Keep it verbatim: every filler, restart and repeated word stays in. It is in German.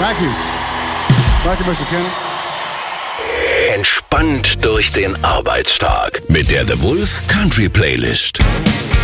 Thank you. Thank you, Mister Kenny. Entspannt durch den Arbeitstag Mit der The Wolf Country Playlist.